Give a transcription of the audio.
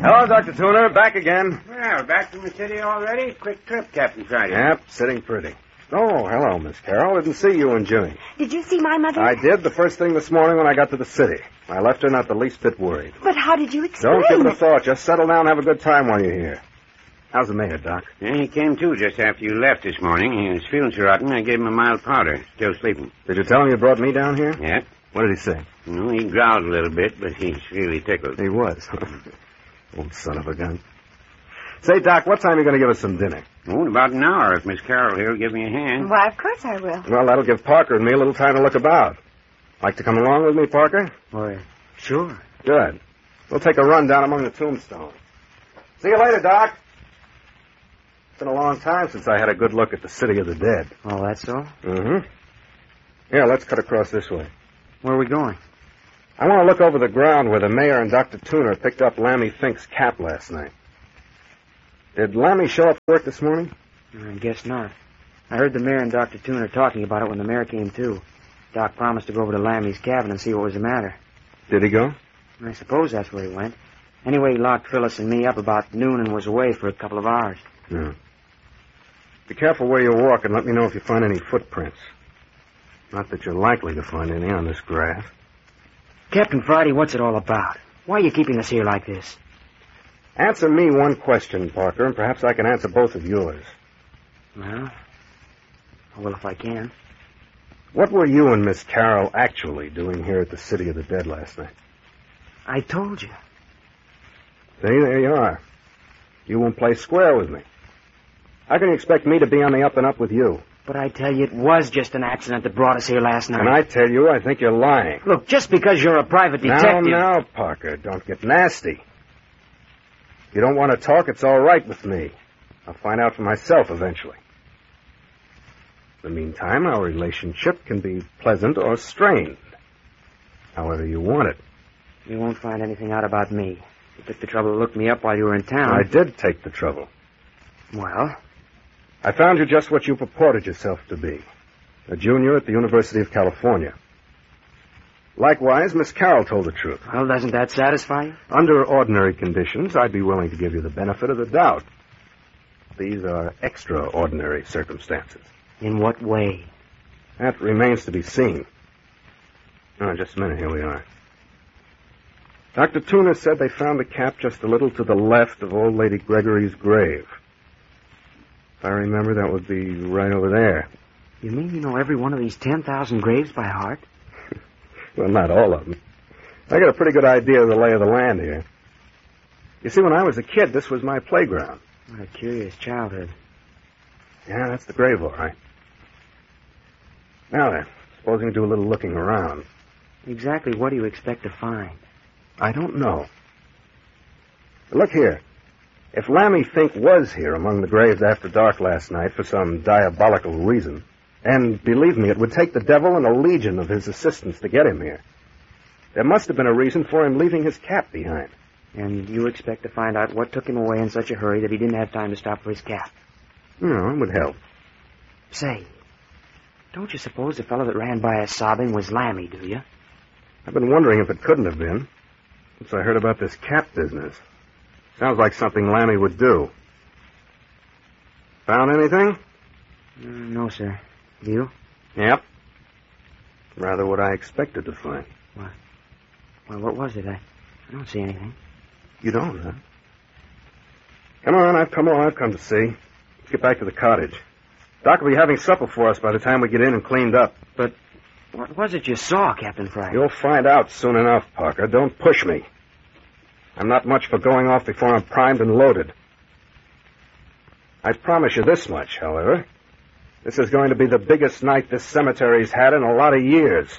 Hello, Dr. Tuner. Back again. Well, back from the city already? Quick trip, Captain Friday. Yep, sitting pretty. Oh, hello, Miss Carroll. Didn't see you and Jimmy. Did you see my mother? I did the first thing this morning when I got to the city. I left her not the least bit worried. But how did you explain Don't give it a thought. Just settle down and have a good time while you're here. How's the mayor, Doc? Yeah, he came to just after you left this morning. He was feeling so rotten, I gave him a mild powder. Still sleeping. Did you tell him you brought me down here? Yeah. What did he say? No, he growled a little bit, but he's really tickled. He was. Old son of a gun. Say, Doc, what time are you going to give us some dinner? Oh, in about an hour, if Miss Carroll here will give me a hand. Why, of course I will. Well, that'll give Parker and me a little time to look about. Like to come along with me, Parker? Why, sure. Good. We'll take a run down among the tombstones. See you later, Doc. It's been a long time since I had a good look at the city of the dead. Oh, that's all? Mm-hmm. Here, let's cut across this way. Where are we going? I want to look over the ground where the mayor and Dr. Tuner picked up Lammy Fink's cap last night. Did Lammy show up for work this morning? I guess not. I heard the mayor and Dr. Tuner talking about it when the mayor came too. Doc promised to go over to Lammy's cabin and see what was the matter. Did he go? I suppose that's where he went. Anyway, he locked Phyllis and me up about noon and was away for a couple of hours. Yeah. Be careful where you walk and let me know if you find any footprints. Not that you're likely to find any on this grass. Captain Friday, what's it all about? Why are you keeping us here like this? Answer me one question, Parker, and perhaps I can answer both of yours. Well, I will if I can. What were you and Miss Carroll actually doing here at the City of the Dead last night? I told you. See, there you are. You won't play square with me. How can you expect me to be on the up and up with you? But I tell you, it was just an accident that brought us here last night. And I tell you, I think you're lying. Look, just because you're a private detective... Now, Parker, don't get nasty. If you don't want to talk, it's all right with me. I'll find out for myself eventually. In the meantime, our relationship can be pleasant or strained. However you want it. You won't find anything out about me. You took the trouble to look me up while you were in town. I did take the trouble. Well? I found you just what you purported yourself to be. A junior at the University of California. Likewise, Miss Carroll told the truth. Well, doesn't that satisfy you? Under ordinary conditions, I'd be willing to give you the benefit of the doubt. These are extraordinary circumstances. In what way? That remains to be seen. Oh, just a minute. Here we are. Dr. Tuner said they found the cap just a little to the left of old Lady Gregory's grave. If I remember, that would be right over there. You mean you know every one of these 10,000 graves by heart? Well, not all of them. I got a pretty good idea of the lay of the land here. You see, when I was a kid, this was my playground. What a curious childhood. Yeah, that's the grave, all right. Now then, supposing we do a little looking around. Exactly what do you expect to find? I don't know. But look here. If Lammy Fink was here among the graves after dark last night for some diabolical reason, and believe me, it would take the devil and a legion of his assistants to get him here, there must have been a reason for him leaving his cap behind. And you expect to find out what took him away in such a hurry that he didn't have time to stop for his cap? No, it would help. Say, don't you suppose the fellow that ran by us sobbing was Lammy, do you? I've been wondering if it couldn't have been, since I heard about this cap business. Sounds like something Lammy would do. Found anything? No, sir. You? Yep. Rather what I expected to find. What? Well, what was it? I don't see anything. You don't, huh? Come on, I've come to see. Let's get back to the cottage. Doc will be having supper for us by the time we get in and cleaned up. But what was it you saw, Captain Friday? You'll find out soon enough, Parker. Don't push me. I'm not much for going off before I'm primed and loaded. I promise you this much, however. This is going to be the biggest night this cemetery's had in a lot of years.